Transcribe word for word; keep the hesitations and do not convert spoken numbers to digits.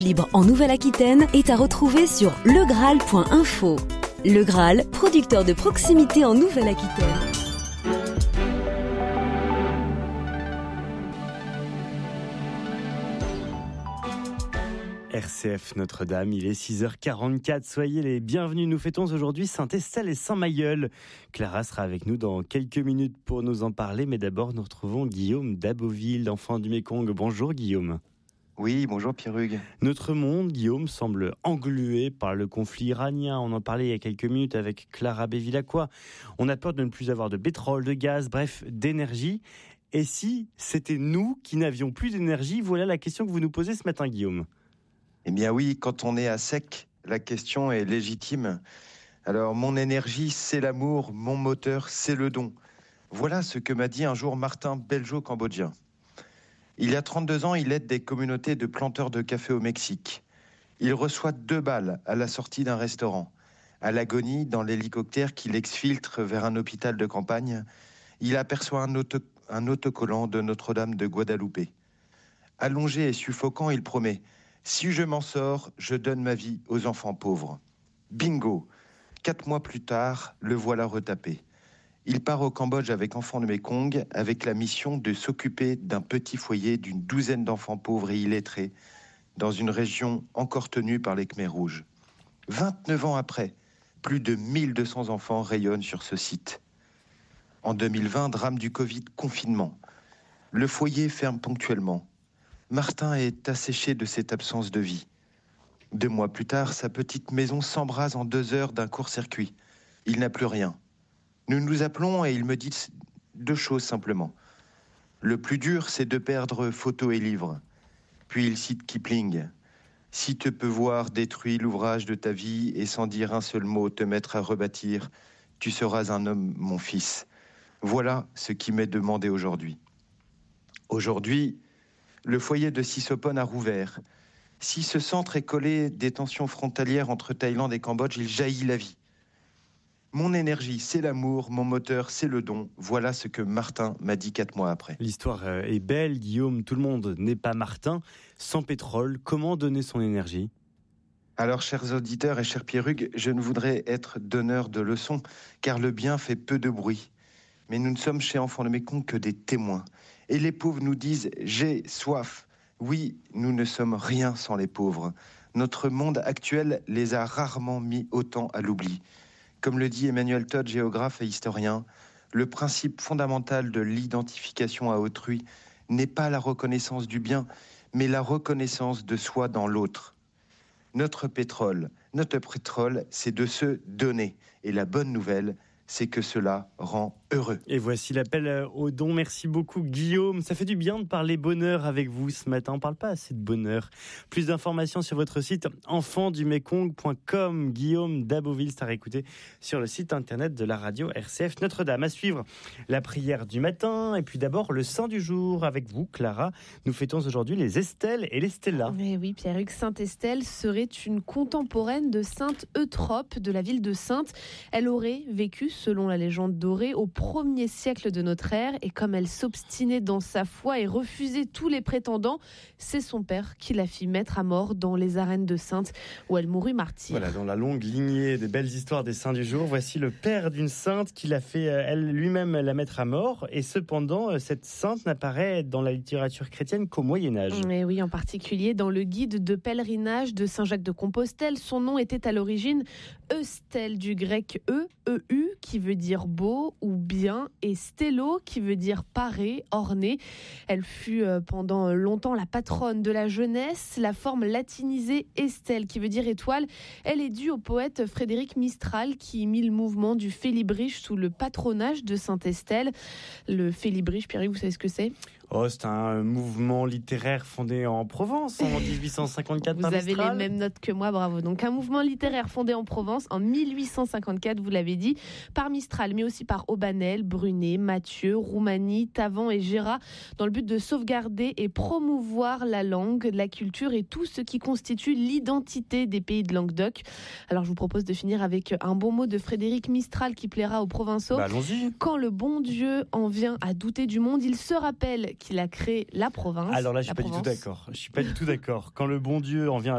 Libre en Nouvelle-Aquitaine est à retrouver sur le graal point info. Le Graal, producteur de proximité en Nouvelle-Aquitaine. R C F Notre-Dame, il est six heures quarante-quatre, soyez les bienvenus. Nous fêtons aujourd'hui Saint-Estelle et Saint-Mailleul. Clara sera avec nous dans quelques minutes pour nous en parler, mais d'abord nous retrouvons Guillaume d'Aboville, enfant du Mékong. Bonjour Guillaume. Oui, bonjour Pierre-Hugues. Notre monde, Guillaume, semble englué par le conflit iranien. On en parlait il y a quelques minutes avec Clara Bevilacqua. On a peur de ne plus avoir de pétrole, de gaz, bref, d'énergie. Et si c'était nous qui n'avions plus d'énergie? Voilà la question que vous nous posez ce matin, Guillaume. Eh bien oui, quand on est à sec, la question est légitime. Alors, mon énergie, c'est l'amour, mon moteur, c'est le don. Voilà ce que m'a dit un jour Martin Belgeo-Cambodgien. Il y a trente-deux ans, il aide des communautés de planteurs de café au Mexique. Il reçoit deux balles à la sortie d'un restaurant. À l'agonie, dans l'hélicoptère qui l'exfiltre vers un hôpital de campagne, il aperçoit un, auto- un autocollant de Notre-Dame de Guadalupe. Allongé et suffocant, il promet « Si je m'en sors, je donne ma vie aux enfants pauvres. » Bingo! Quatre mois plus tard, le voilà retapé. Il part au Cambodge avec Enfants du Mékong, avec la mission de s'occuper d'un petit foyer d'une douzaine d'enfants pauvres et illettrés, dans une région encore tenue par les Khmers rouges. vingt-neuf ans après, plus de mille deux cents enfants rayonnent sur ce site. En deux mille vingt, drame du Covid, confinement. Le foyer ferme ponctuellement. Martin est asséché de cette absence de vie. Deux mois plus tard, sa petite maison s'embrase en deux heures d'un court-circuit. Il n'a plus rien. Nous nous appelons et il me dit deux choses simplement. Le plus dur, c'est de perdre photos et livres. Puis il cite Kipling. Si te peux voir détruit l'ouvrage de ta vie et sans dire un seul mot te mettre à rebâtir, tu seras un homme, mon fils. Voilà ce qui m'est demandé aujourd'hui. Aujourd'hui, le foyer de Sisopon a rouvert. Si ce centre est collé des tensions frontalières entre Thaïlande et Cambodge, il jaillit la vie. Mon énergie, c'est l'amour, mon moteur, c'est le don. Voilà ce que Martin m'a dit quatre mois après. L'histoire est belle, Guillaume. Tout le monde n'est pas Martin. Sans pétrole, comment donner son énergie? Alors, chers auditeurs et chers Pierre-Hugues, je ne voudrais être donneur de leçons, car le bien fait peu de bruit. Mais nous ne sommes chez Enfants du Mékong que des témoins. Et les pauvres nous disent « j'ai soif ». Oui, nous ne sommes rien sans les pauvres. Notre monde actuel les a rarement mis autant à l'oubli. Comme le dit Emmanuel Todd, géographe et historien, le principe fondamental de l'identification à autrui n'est pas la reconnaissance du bien, mais la reconnaissance de soi dans l'autre. Notre pétrole, notre pétrole, c'est de se donner. Et la bonne nouvelle, c'est que cela rend heureux. Et voici l'appel au don. Merci beaucoup Guillaume. Ça fait du bien de parler bonheur avec vous ce matin. On ne parle pas assez de bonheur. Plus d'informations sur votre site enfants du mékong point com. Guillaume d'Aboville, c'est à réécouter sur le site internet de la radio R C F Notre-Dame. À suivre la prière du matin et puis d'abord le saint du jour avec vous Clara. Nous fêtons aujourd'hui les Estelle et les Stella. Mais oui Pierre-Hugues, Sainte Estelle serait une contemporaine de Sainte Eutrope de la ville de Sainte. Elle aurait vécu selon la légende dorée, au premier siècle de notre ère. Et comme elle s'obstinait dans sa foi et refusait tous les prétendants, c'est son père qui la fit mettre à mort dans les arènes de Sainte, où elle mourut martyre. Voilà, dans la longue lignée des belles histoires des saints du jour, voici le père d'une sainte qui l'a fait elle lui-même la mettre à mort. Et cependant, cette sainte n'apparaît dans la littérature chrétienne qu'au Moyen-Âge. Et oui, en particulier dans le guide de pèlerinage de Saint-Jacques de Compostelle. Son nom était à l'origine Eustelle, du grec E, E-U, qui veut dire beau ou bien, et stello, qui veut dire paré, orné. Elle fut pendant longtemps la patronne de la jeunesse. La forme latinisée Estelle, qui veut dire étoile, elle est due au poète Frédéric Mistral, qui mit le mouvement du Félibrige sous le patronage de Sainte Estelle. Le Félibrige, Pierre, vous savez ce que c'est ? Oh, c'est un mouvement littéraire fondé en Provence en dix-huit cent cinquante-quatre. Vous avez les mêmes notes que moi, bravo. Donc un mouvement littéraire fondé en Provence en mille huit cent cinquante-quatre, vous l'avez dit, par Mistral, mais aussi par Aubanel, Brunet, Mathieu, Roumanie, Tavan et Gérat, dans le but de sauvegarder et promouvoir la langue, la culture et tout ce qui constitue l'identité des pays de Languedoc. Alors je vous propose de finir avec un bon mot de Frédéric Mistral qui plaira aux Provençaux. Bah, allons-y. Quand le bon Dieu en vient à douter du monde, il se rappelle qu'il a créé la province. Alors là, je suis la pas Provence. du tout d'accord. Je suis pas du tout d'accord. Quand le bon Dieu en vient à